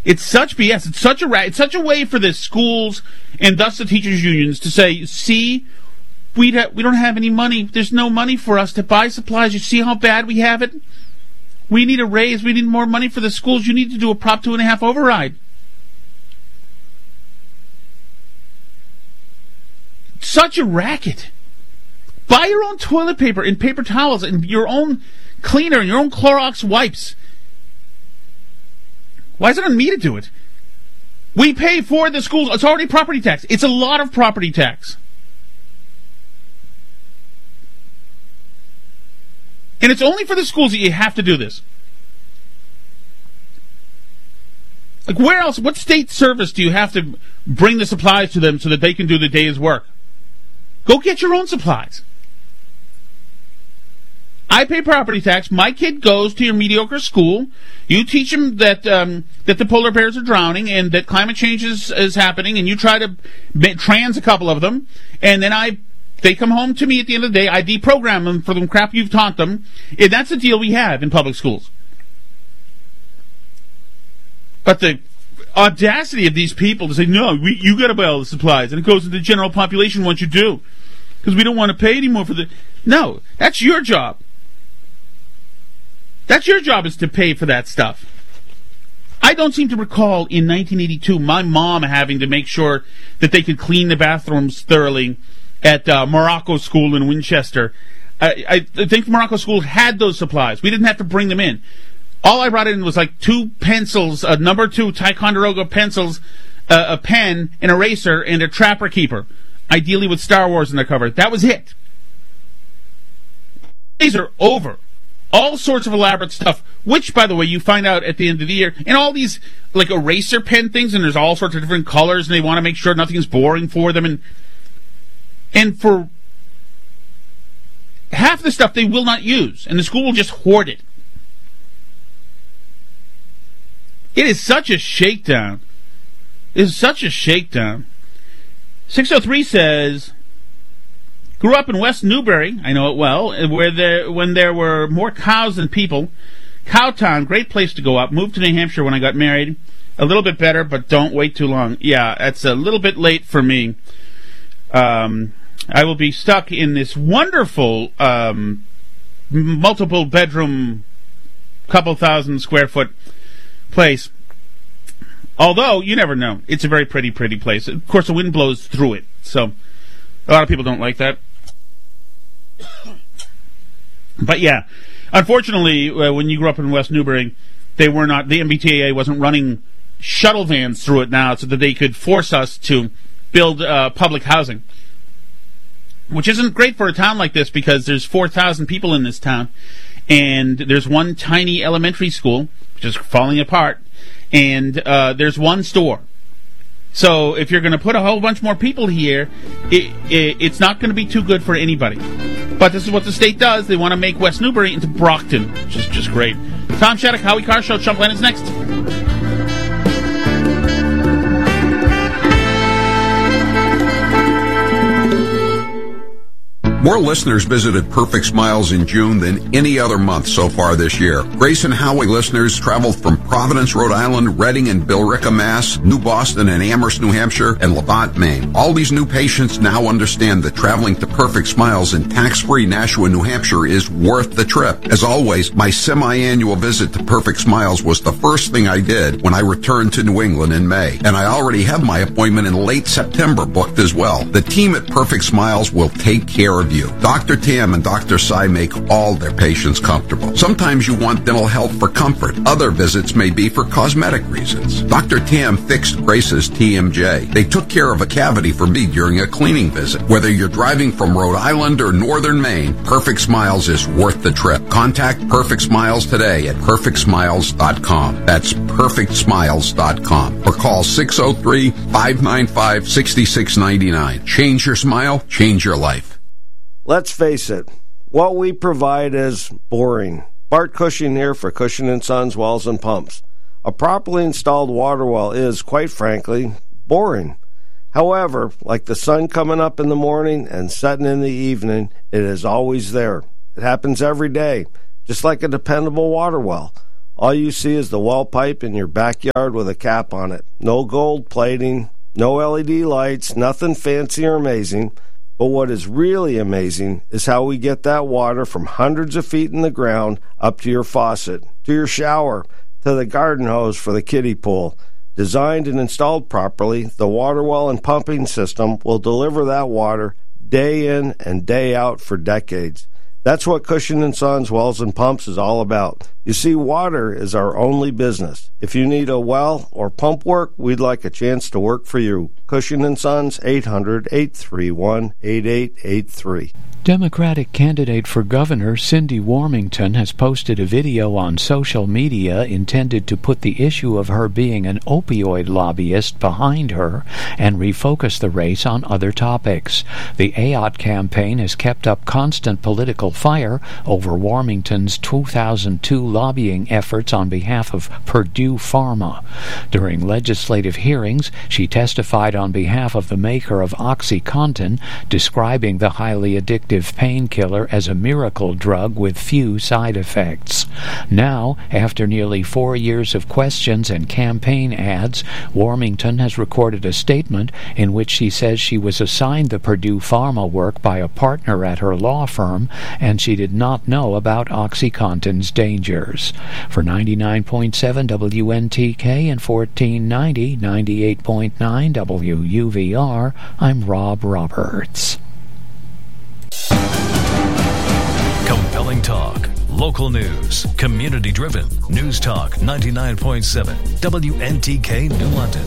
It's such BS. It's such a way for the schools and thus the teachers' unions to say, see, we don't have any money. There's no money for us to buy supplies. You see how bad we have it? We need a raise. We need more money for the schools. You need to do a Prop 2.5 override. Such a racket. Buy your own toilet paper and paper towels and your own cleaner and your own Clorox wipes. Why is it on me to do it? We pay for the schools. It's already property tax. It's a lot of property tax. And it's only for the schools that you have to do this. Like, where else? What state service do you have to bring the supplies to them so that they can do the day's work? Go get your own supplies. I pay property tax. My kid goes to your mediocre school. You teach him that the polar bears are drowning and that climate change is happening, and you try to trans a couple of them, and then they come home to me at the end of the day. I deprogram them for the crap you've taught them, and that's the deal we have in public schools. But the audacity of these people to say, no, you got to buy all the supplies, and it goes to the general population once you do, because we don't want to pay anymore for the... No, that's your job. That's your job, is to pay for that stuff. I don't seem to recall in 1982 my mom having to make sure that they could clean the bathrooms thoroughly at Morocco School in Winchester. I think Morocco School had those supplies. We didn't have to bring them in. All I brought in was like 2 pencils, number 2 Ticonderoga pencils, a pen, an eraser, and a Trapper Keeper, ideally with Star Wars in the cover. That was it. These are over. All sorts of elaborate stuff, which, by the way, you find out at the end of the year, and all these like eraser pen things, and there's all sorts of different colors, and they want to make sure nothing is boring for them, and for half the stuff they will not use, and the school will just hoard it. It is such a shakedown. It is such a shakedown. 603 says, grew up in West Newbury, I know it well, when there were more cows than people. Cowtown, great place to go up. Moved to New Hampshire when I got married. A little bit better, but don't wait too long. Yeah, that's a little bit late for me. I will be stuck in this wonderful multiple bedroom, couple thousand square foot place. Although, you never know. It's a very pretty, pretty place. Of course, the wind blows through it, so a lot of people don't like that. But yeah, unfortunately, when you grew up in West Newbury, the MBTA wasn't running shuttle vans through it now so that they could force us to build public housing. Which isn't great for a town like this, because there's 4,000 people in this town, and there's one tiny elementary school, which is falling apart, and there's one store. So if you're going to put a whole bunch more people here, it's not going to be too good for anybody. But this is what the state does. They want to make West Newbury into Brockton, which is just great. Tom Shattuck, Howie Carr Show, Chumpland is next. More listeners visited Perfect Smiles in June than any other month so far this year. Grace and Howie listeners traveled from Providence, Rhode Island, Reading and Billerica, Mass., New Boston and Amherst, New Hampshire, and Levant, Maine. All these new patients now understand that traveling to Perfect Smiles in tax-free Nashua, New Hampshire is worth the trip. As always, my semi-annual visit to Perfect Smiles was the first thing I did when I returned to New England in May. And I already have my appointment in late September booked as well. The team at Perfect Smiles will take care of you. Dr. Tam and Dr. Sai make all their patients comfortable. Sometimes you want dental health for comfort. Other visits may be for cosmetic reasons. Dr. Tam fixed Grace's TMJ. They took care of a cavity for me during a cleaning visit. Whether you're driving from Rhode Island or northern Maine, Perfect Smiles is worth the trip. Contact Perfect Smiles today at perfectsmiles.com. That's perfectsmiles.com. Or call 603-595-6699. Change your smile, change your life. Let's face it, what we provide is boring. Bart Cushing here for Cushing & Sons Wells and Pumps. A properly installed water well is, quite frankly, boring. However, like the sun coming up in the morning and setting in the evening, it is always there. It happens every day, just like a dependable water well. All you see is the well pipe in your backyard with a cap on it. No gold plating, no LED lights, nothing fancy or amazing. But what is really amazing is how we get that water from hundreds of feet in the ground up to your faucet, to your shower, to the garden hose for the kiddie pool. Designed and installed properly, the water well and pumping system will deliver that water day in and day out for decades. That's what Cushing & Sons Wells and Pumps is all about. You see, water is our only business. If you need a well or pump work, we'd like a chance to work for you. Cushing & Sons, 800-831-8883. Democratic candidate for governor Cindy Warmington has posted a video on social media intended to put the issue of her being an opioid lobbyist behind her and refocus the race on other topics. The AOT campaign has kept up constant political fire over Warmington's 2002 lobbying efforts on behalf of Purdue Pharma. During legislative hearings, she testified on behalf of the maker of OxyContin, describing the highly addictive painkiller as a miracle drug with few side effects. Now, after nearly 4 years of questions and campaign ads, Warmington has recorded a statement in which she says she was assigned the Purdue Pharma work by a partner at her law firm, and she did not know about OxyContin's dangers. For 99.7 WNTK and 1490, 98.9 WUVR, I'm Rob Roberts. Compelling talk, local news, community-driven. News Talk 99.7 WNTK New London.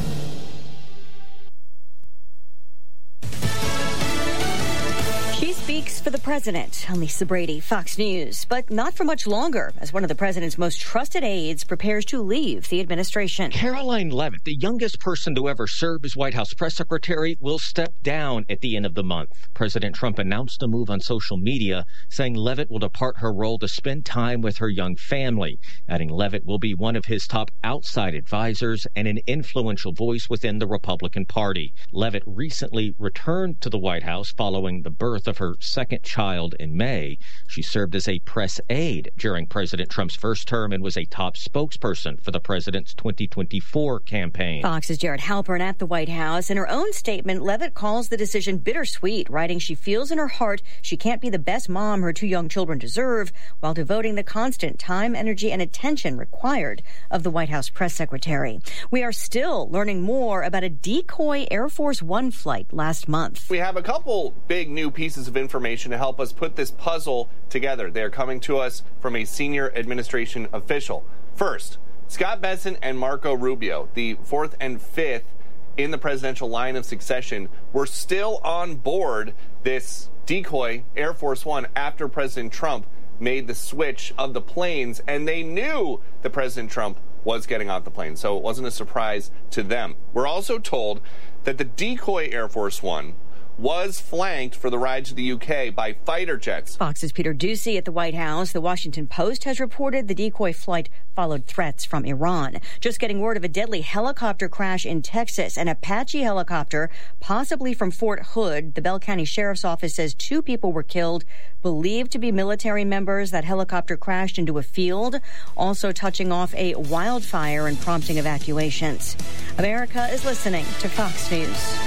She speaks for the president. I'm Lisa Brady, Fox News. But not for much longer, as one of the president's most trusted aides prepares to leave the administration. Karoline Leavitt, the youngest person to ever serve as White House press secretary, will step down at the end of the month. President Trump announced the move on social media, saying Leavitt will depart her role to spend time with her young family, adding Leavitt will be one of his top outside advisors and an influential voice within the Republican Party. Leavitt recently returned to the White House following the birth of her second child in May. She served as a press aide during President Trump's first term and was a top spokesperson for the president's 2024 campaign. Fox's Jared Halpern at the White House. In her own statement, Leavitt calls the decision bittersweet, writing she feels in her heart she can't be the best mom her two young children deserve while devoting the constant time, energy, and attention required of the White House press secretary. We are still learning more about a decoy Air Force One flight last month. We have a couple big new pieces of information to help us put this puzzle together. They are coming to us from a senior administration official. First, Scott Bessent and Marco Rubio, the fourth and fifth in the presidential line of succession, were still on board this decoy Air Force One after President Trump made the switch of the planes, and they knew that President Trump was getting off the plane, so it wasn't a surprise to them. We're also told that the decoy Air Force One was flanked for the ride to the UK by fighter jets. Fox's Peter Doocy at the White House. The Washington Post has reported the decoy flight followed threats from Iran. Just getting word of a deadly helicopter crash in Texas. An Apache helicopter, possibly from Fort Hood. The Bell County Sheriff's Office says 2 people were killed, believed to be military members. That helicopter crashed into a field, also touching off a wildfire and prompting evacuations. America is listening to Fox News.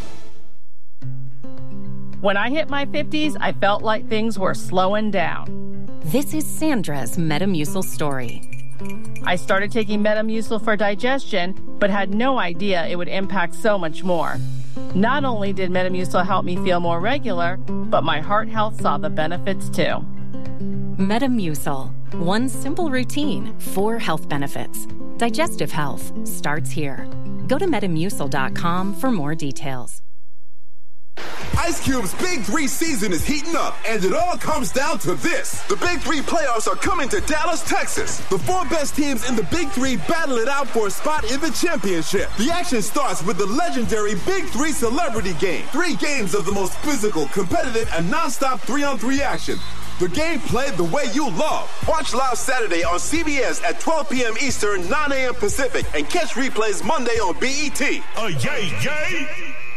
When I hit my 50s, I felt like things were slowing down. This is Sandra's Metamucil story. I started taking Metamucil for digestion, but had no idea it would impact so much more. Not only did Metamucil help me feel more regular, but my heart health saw the benefits too. Metamucil. One simple routine, 4 health benefits. Digestive health starts here. Go to Metamucil.com for more details. Ice Cube's Big 3 season is heating up, and it all comes down to this. The Big 3 playoffs are coming to Dallas, Texas. The 4 best teams in the Big 3 battle it out for a spot in the championship. The action starts with the legendary Big 3 Celebrity Game. 3 games of the most physical, competitive, and non-stop 3-on-3 action. The game played the way you love. Watch live Saturday on CBS at 12 p.m. Eastern, 9 a.m. Pacific, and catch replays Monday on BET. Yay!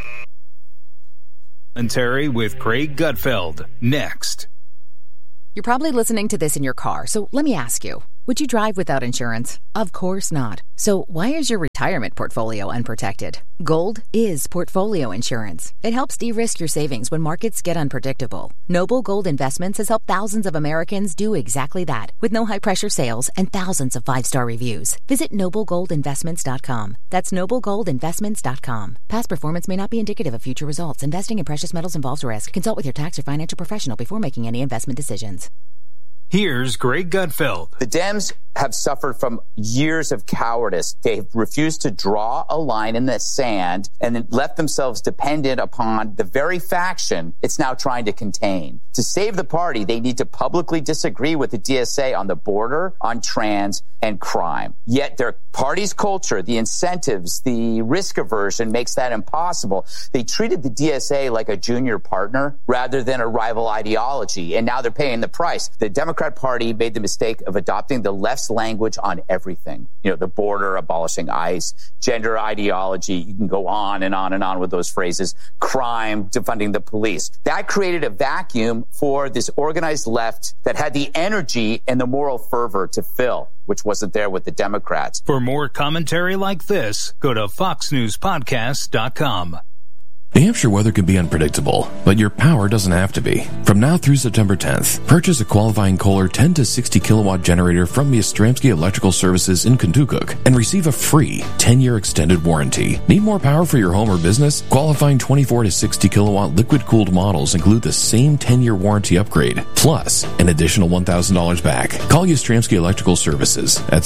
And Terry with Craig Gutfeld. Next. You're probably listening to this in your car, so let me ask you, Would you drive without insurance? Of course not. So why is your retirement portfolio unprotected? Gold is portfolio insurance. It helps de-risk your savings when markets get unpredictable. Noble Gold Investments has helped thousands of Americans do exactly that, with no high-pressure sales and thousands of 5-star reviews. Visit NobleGoldInvestments.com. That's NobleGoldInvestments.com. Past performance may not be indicative of future results. Investing in precious metals involves risk. Consult with your tax or financial professional before making any investment decisions. Here's Greg Gutfeld. The Dems have suffered from years of cowardice. They've refused to draw a line in the sand and then left themselves dependent upon the very faction it's now trying to contain. To save the party, they need to publicly disagree with the DSA on the border, on trans, and crime. Yet their party's culture, the incentives, the risk aversion makes that impossible. They treated the DSA like a junior partner rather than a rival ideology, and now they're paying the price. The Democrat Party made the mistake of adopting the left's language on everything. You know, the border, abolishing ICE, gender ideology. You can go on and on and on with those phrases. Crime, defunding the police. That created a vacuum for this organized left that had the energy and the moral fervor to fill, which wasn't there with the Democrats. For more commentary like this, go to foxnewspodcast.com. New Hampshire weather can be unpredictable, but your power doesn't have to be. From now through September 10th, purchase a qualifying Kohler 10 to 60 kilowatt generator from Yastrzemski Electrical Services in Kentucky and receive a free 10-year extended warranty. Need more power for your home or business? Qualifying 24 to 60 kilowatt liquid-cooled models include the same 10-year warranty upgrade, plus an additional $1,000 back. Call Yastrzemski Electrical Services at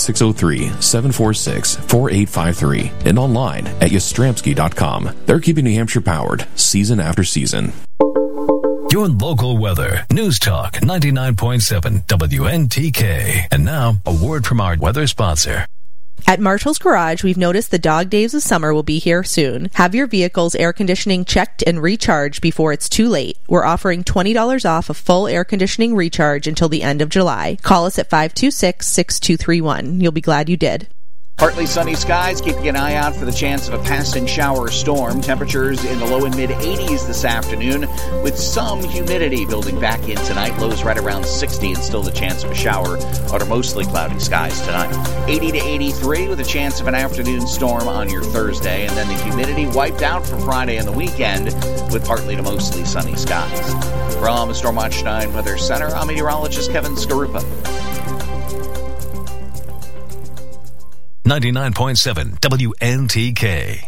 603-746-4853 and online at yastrzemski.com. They're keeping New Hampshire powered season after season. Your local weather. News Talk 99.7 WNTK. And now, a word from our weather sponsor. At Marshall's Garage, we've noticed the dog days of summer will be here soon. Have your vehicle's air conditioning checked and recharged before it's too late. We're offering $20 off a full air conditioning recharge until the end of July. Call us at 526-6231. You'll be glad you did. Partly sunny skies, keeping an eye out for the chance of a passing shower or storm. Temperatures in the low and mid-80s this afternoon, with some humidity building back in tonight. Lows right around 60 and still the chance of a shower under mostly cloudy skies tonight. 80 to 83 with a chance of an afternoon storm on your Thursday. And then the humidity wiped out for Friday and the weekend with partly to mostly sunny skies. From the Stormwatch 9 Weather Center, I'm meteorologist Kevin Skarupa. 99.7 WNTK.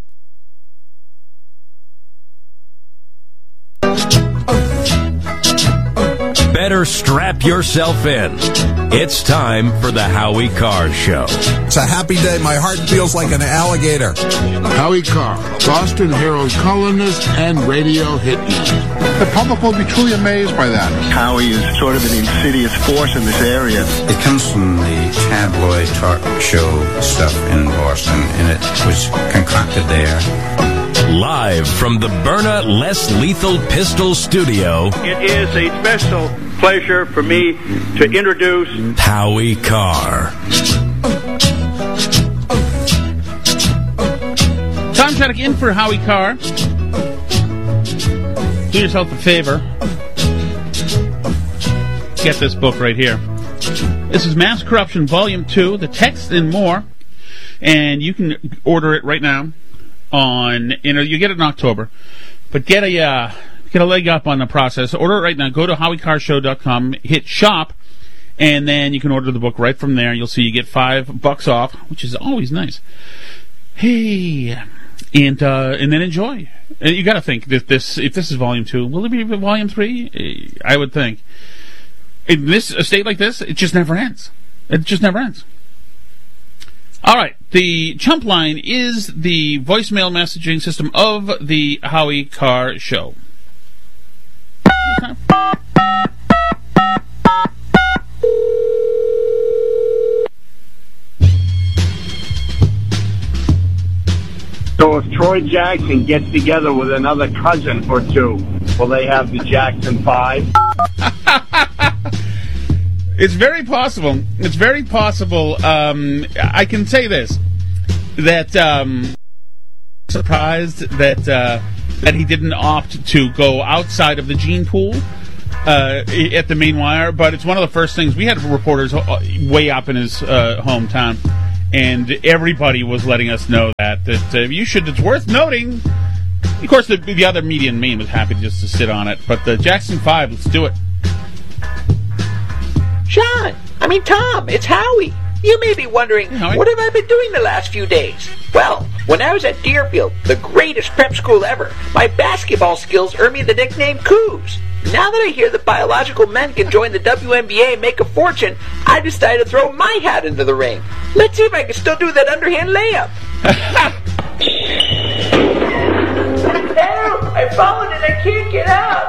Better strap yourself in. It's time for the Howie Carr Show. It's a happy day. My heart feels like an alligator. Howie Carr, Boston Herald columnist and radio hitman. The public will be truly amazed by that. Howie is sort of an insidious force in this area. It comes from the tabloid talk show stuff in Boston, and it was concocted there. Live from the Byrna Less Lethal Pistol Studio, it is a special pleasure for me to introduce Howie Carr. Tom Shattuck in for Howie Carr. Do yourself a favor. Get this book right here. This is Mass Corruption Volume 2, The Text and More. And you can order it right now. You get it in October, but get a leg up on the process. Order it right now. Go to HowieCarrshow.com, hit shop, and then you can order the book right from there. You'll see you get $5 off, which is always nice. Hey, and then enjoy. You got to think if this is Volume 2, will it be Volume 3? I would think. In a state like this, it just never ends. It just never ends. All right, the Chump line is the voicemail messaging system of the Howie Carr Show. So if Troy Jackson gets together with another cousin or two, will they have the Jackson 5? It's very possible. It's very possible. I can say this, that surprised that he didn't opt to go outside of the gene pool at the main wire, but it's one of the first things. We had reporters way up in his hometown, and everybody was letting us know that you should. It's worth noting. Of course, the other media in Maine was happy just to sit on it, but the Jackson 5, let's do it. Tom, it's Howie. You may be wondering, what have I been doing the last few days? Well, when I was at Deerfield, the greatest prep school ever, my basketball skills earned me the nickname Coos. Now that I hear that biological men can join the WNBA and make a fortune, I decided to throw my hat into the ring. Let's see if I can still do that underhand layup. Help! I've fallen and I can't get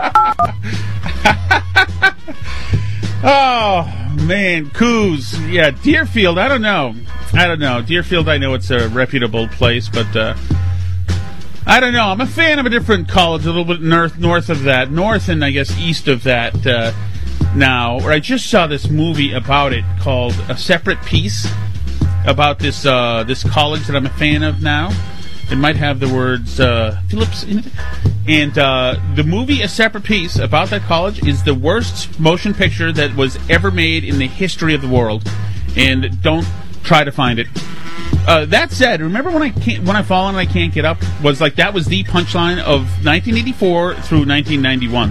up! Oh, man, Coos. Yeah, Deerfield, I don't know. Deerfield, I know it's a reputable place, but I don't know. I'm a fan of a different college, a little bit north of that. North and, I guess, east of that now. Where I just saw this movie about it called A Separate Piece, about this college that I'm a fan of now. It might have the words Phillips in it. And the movie A Separate Piece about that college is the worst motion picture that was ever made in the history of the world. And don't try to find it. That said, remember when I fall and I can't get up? That was the punchline of 1984 through 1991.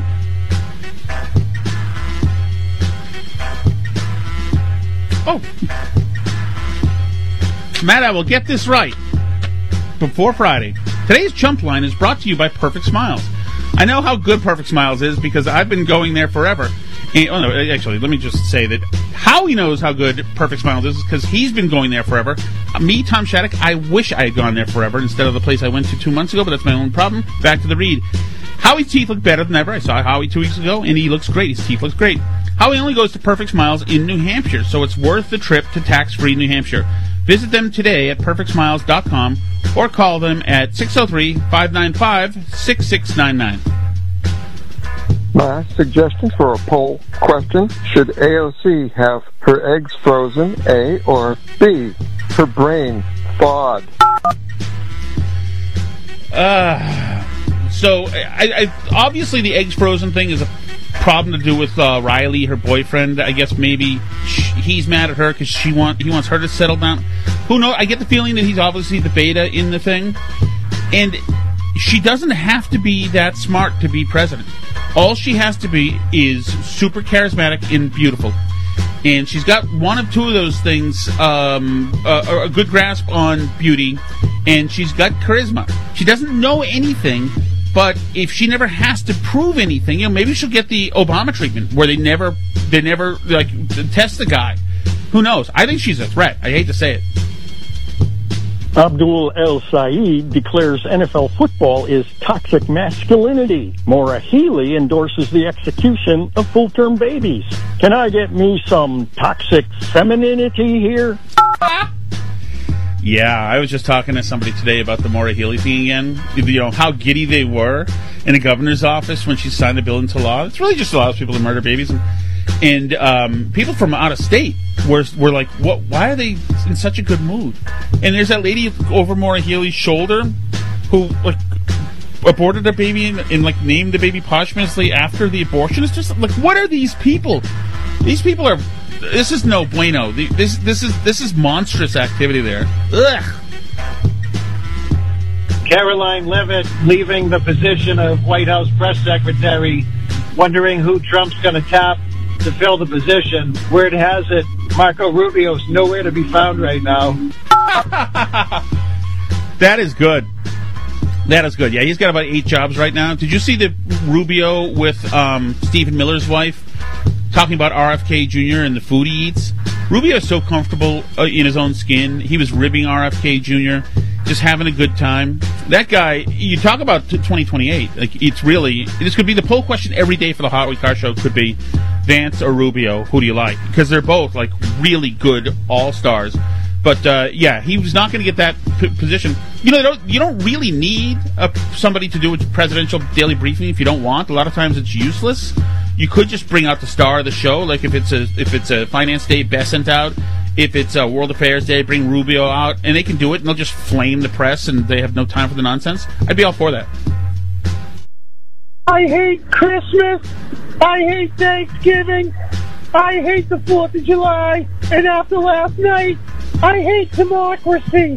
Oh. Matt, I will get this right before Friday. Today's Chump Line is brought to you by Perfect Smiles. I know how good Perfect Smiles is because I've been going there forever. Actually, let me just say that Howie knows how good Perfect Smiles is because he's been going there forever. Me, Tom Shattuck, I wish I had gone there forever instead of the place I went to 2 months ago, but that's my own problem. Back to the read. Howie's teeth look better than ever. I saw Howie 2 weeks ago, and he looks great. His teeth look great. Howie only goes to Perfect Smiles in New Hampshire, so it's worth the trip to tax-free New Hampshire. Visit them today at perfectsmiles.com or call them at 603-595-6699. My suggestion for a poll question: should AOC have her eggs frozen, A, or B, her brain thawed? So, I obviously the eggs frozen thing is a problem to do with Riley, her boyfriend. I guess maybe he's mad at her because he wants her to settle down. Who knows? I get the feeling that he's obviously the beta in the thing. And she doesn't have to be that smart to be president. All she has to be is super charismatic and beautiful. And she's got one of two of those things, a good grasp on beauty, and she's got charisma. She doesn't know anything, but if she never has to prove anything, maybe she'll get the Obama treatment where they never test the guy. Who knows? I think she's a threat. I hate to say it. Abdul El Sayed declares NFL football is toxic masculinity. Maura Healey endorses the execution of full-term babies. Can I get me some toxic femininity here? Yeah, I was just talking to somebody today about the Maura Healey thing again. How giddy they were in the governor's office when she signed the bill into law. It's really just allows people to murder babies. And people from out of state were like, "What? Why are they in such a good mood?" And there's that lady over Maura Healey's shoulder who aborted a baby and named the baby posthumously after the abortion. It's just what are these people? These people are. This is no bueno. This is monstrous activity there. Ugh. Caroline Leavitt leaving the position of White House press secretary, wondering who Trump's going to tap to fill the position. Word has it, Marco Rubio's nowhere to be found right now. That is good. That is good. Yeah, he's got about 8 jobs right now. Did you see the Rubio with Stephen Miller's wife talking about RFK Jr. and the food he eats? Rubio is so comfortable in his own skin. He was ribbing RFK Jr., just having a good time. That guy, you talk about 2028. This could be the poll question every day for the Hot Week Car Show. Could be Vance or Rubio. Who do you like? Because they're both really good all-stars. But he was not going to get that position. You don't really need somebody to do a presidential daily briefing if you don't want. A lot of times it's useless. You could just bring out the star of the show, like if it's a Finance Day, Besant out. If it's a World Affairs Day, bring Rubio out, and they can do it, and they'll just flame the press, and they have no time for the nonsense. I'd be all for that. I hate Christmas. I hate Thanksgiving. I hate the 4th of July. And after last night, I hate democracy.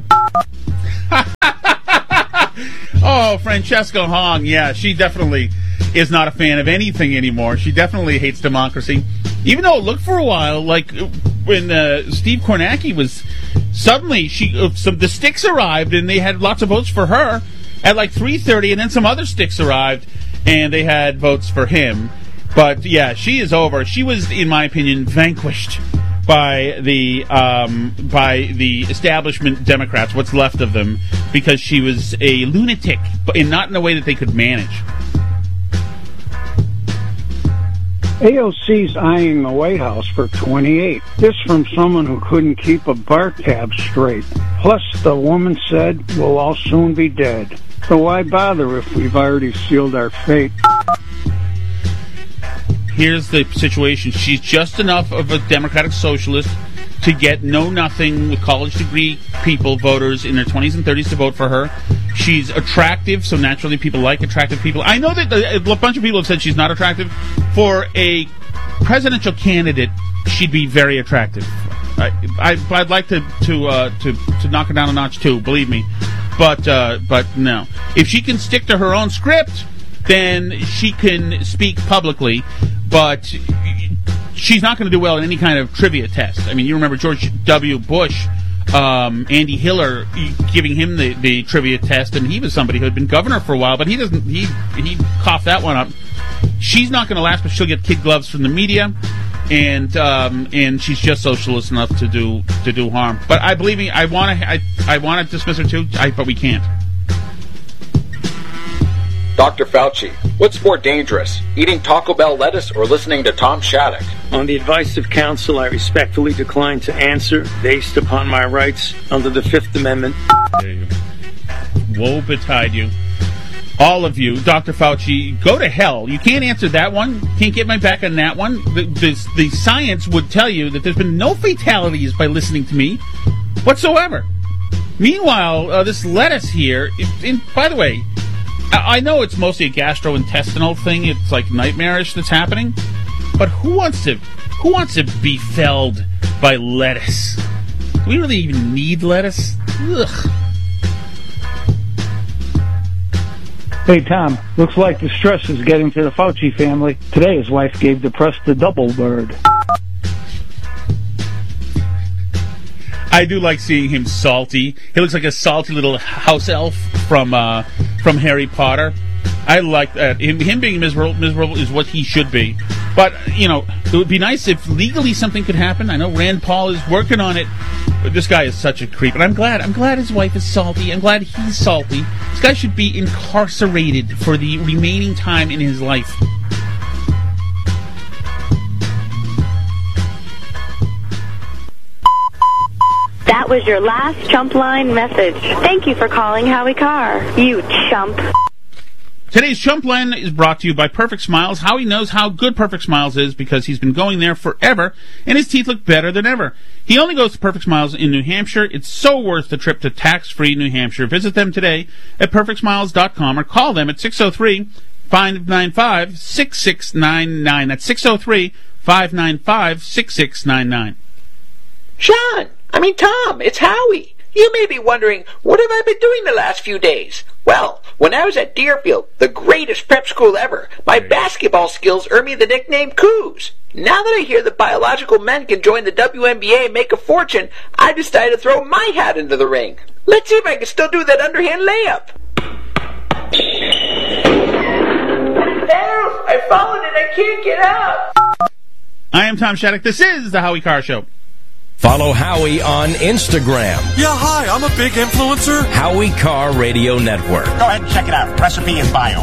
Oh, Francesca Hong, yeah, she definitely is not a fan of anything anymore. She definitely hates democracy. Even though it looked for a while, like when Steve Kornacki was suddenly, the sticks arrived and they had lots of votes for her at like 3:30, and then some other sticks arrived and they had votes for him. But yeah, she is over. She was, in my opinion, vanquished by the establishment Democrats, what's left of them, because she was a lunatic, but not in a way that they could manage. AOC's eyeing the White House for 28. This from someone who couldn't keep a bar tab straight. Plus, the woman said, we'll all soon be dead. So why bother if we've already sealed our fate? Here's the situation. She's just enough of a Democratic socialist to get know-nothing with college degree people, voters in their 20s and 30s to vote for her. She's attractive, so naturally people like attractive people. I know that a bunch of people have said she's not attractive. For a presidential candidate, she'd be very attractive. I'd like to knock her down a notch too, believe me. But no. If she can stick to her own script, then she can speak publicly, but she's not going to do well in any kind of trivia test. I mean, you remember George W. Bush, Andy Hiller giving him the trivia test, and he was somebody who had been governor for a while, but he coughed that one up. She's not going to last, but she'll get kid gloves from the media, and she's just socialist enough to do harm. But I believe me, I want to dismiss her too, but we can't. Dr. Fauci, what's more dangerous, eating Taco Bell lettuce or listening to Tom Shattuck? On the advice of counsel, I respectfully decline to answer based upon my rights under the Fifth Amendment. There you go. Woe betide you. All of you. Dr. Fauci, go to hell. You can't answer that one. Can't get my back on that one. The science would tell you that there's been no fatalities by listening to me whatsoever. Meanwhile, this lettuce here, by the way, I know it's mostly a gastrointestinal thing. It's like nightmarish that's happening. But who wants to be felled by lettuce? Do we really even need lettuce? Ugh. Hey, Tom, looks like the stress is getting to the Fauci family. Today his wife gave the press the double bird. I do like seeing him salty. He looks like a salty little house elf from Harry Potter. I like that. Him being miserable is what he should be. But, it would be nice if legally something could happen. I know Rand Paul is working on it. But this guy is such a creep. And I'm glad his wife is salty. I'm glad he's salty. This guy should be incarcerated for the remaining time in his life. That was your last chump line message. Thank you for calling Howie Carr, you chump. Today's Chump Line is brought to you by Perfect Smiles. Howie knows how good Perfect Smiles is because he's been going there forever, and his teeth look better than ever. He only goes to Perfect Smiles in New Hampshire. It's so worth the trip to tax-free New Hampshire. Visit them today at perfectsmiles.com or call them at 603-595-6699. That's 603-595-6699. Tom, it's Howie. You may be wondering, what have I been doing the last few days? Well, when I was at Deerfield, the greatest prep school ever, my basketball skills earned me the nickname Coos. Now that I hear that biological men can join the WNBA and make a fortune, I decided to throw my hat into the ring. Let's see if I can still do that underhand layup. Help! I've fallen and I can't get up. I am Tom Shattuck. This is the Howie Carr Show. Follow Howie on Instagram. Yeah, hi, I'm a big influencer. Howie Carr Radio Network. Go ahead and check it out. Recipe in bio.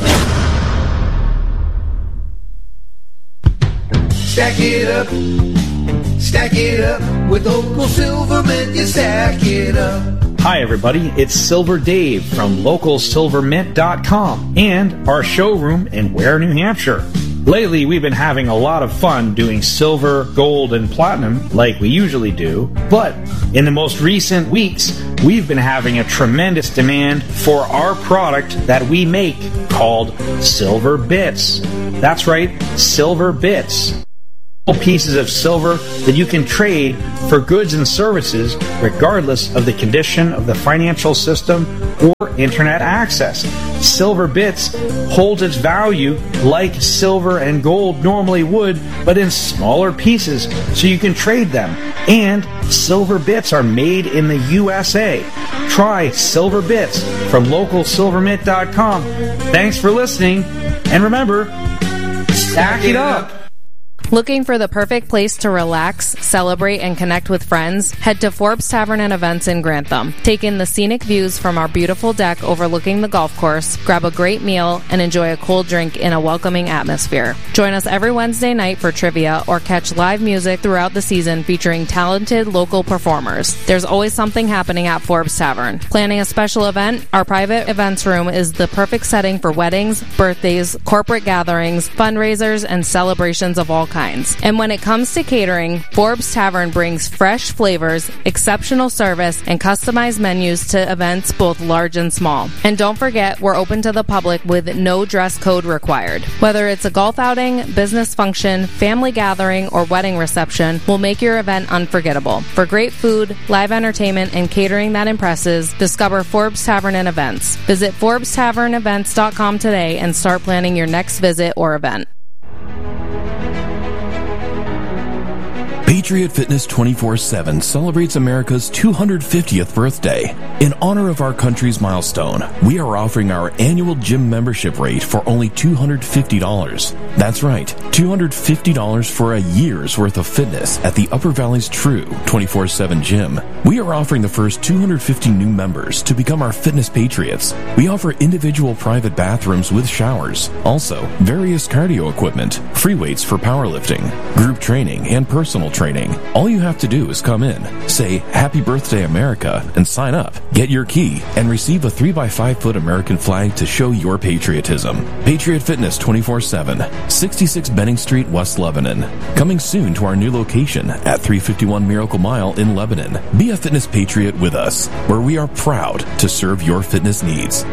Stack it up. Stack it up. With Local Silvermint, you stack it up. Hi, everybody. It's Silver Dave from LocalSilvermint.com and our showroom in Ware, New Hampshire. Lately, we've been having a lot of fun doing silver, gold, and platinum like we usually do. But in the most recent weeks, we've been having a tremendous demand for our product that we make called Silver Bits. That's right, Silver Bits. Pieces of silver that you can trade for goods and services regardless of the condition of the financial system or internet access. Silver Bits holds its value like silver and gold normally would, but in smaller pieces so you can trade them. And Silver Bits are made in the USA. Try Silver Bits from localsilvermint.com. Thanks for listening, and remember, stack it up. Looking for the perfect place to relax, celebrate, and connect with friends? Head to Forbes Tavern and Events in Grantham. Take in the scenic views from our beautiful deck overlooking the golf course, grab a great meal, and enjoy a cold drink in a welcoming atmosphere. Join us every Wednesday night for trivia or catch live music throughout the season featuring talented local performers. There's always something happening at Forbes Tavern. Planning a special event? Our private events room is the perfect setting for weddings, birthdays, corporate gatherings, fundraisers, and celebrations of all kinds. And when it comes to catering, Forbes Tavern brings fresh flavors, exceptional service, and customized menus to events both large and small. And don't forget, we're open to the public with no dress code required. Whether it's a golf outing, business function, family gathering, or wedding reception, we'll make your event unforgettable. For great food, live entertainment, and catering that impresses, discover Forbes Tavern and Events. Visit ForbesTavernEvents.com today and start planning your next visit or event. Patriot Fitness 24/7 celebrates America's 250th birthday. In honor of our country's milestone, we are offering our annual gym membership rate for only $250. That's right, $250 for a year's worth of fitness at the Upper Valley's true 24/7 gym. We are offering the first 250 new members to become our fitness patriots. We offer individual private bathrooms with showers, also various cardio equipment, free weights for powerlifting, group training, and personal training. All you have to do is come in, say Happy Birthday America, and sign up. Get your key and receive a 3x5 foot American flag to show your patriotism. Patriot Fitness 24/7, 66 Benning Street, West Lebanon. Coming soon to our new location at 351 Miracle Mile in Lebanon. Be a fitness patriot with us, where we are proud to serve your fitness needs.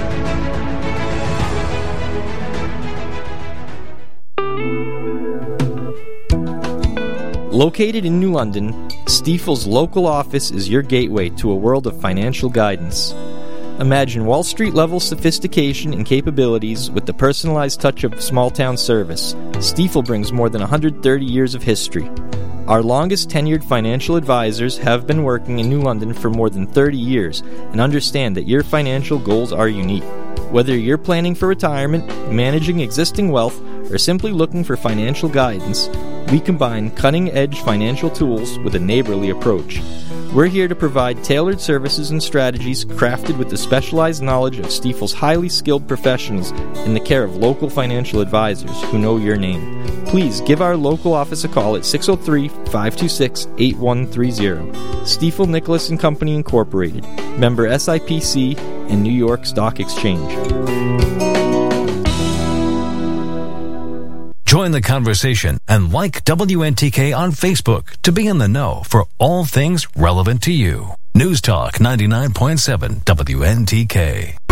Located in New London, Stifel's local office is your gateway to a world of financial guidance. Imagine Wall Street-level sophistication and capabilities with the personalized touch of small-town service. Stifel brings more than 130 years of history. Our longest tenured financial advisors have been working in New London for more than 30 years and understand that your financial goals are unique. Whether you're planning for retirement, managing existing wealth, or simply looking for financial guidance, we combine cutting-edge financial tools with a neighborly approach. We're here to provide tailored services and strategies crafted with the specialized knowledge of Stifel's highly skilled professionals in the care of local financial advisors who know your name. Please give our local office a call at 603-526-8130. Stifel Nicholas & Company Incorporated, member SIPC and New York Stock Exchange. Join the conversation and like WNTK on Facebook to be in the know for all things relevant to you. News Talk 99.7 WNTK.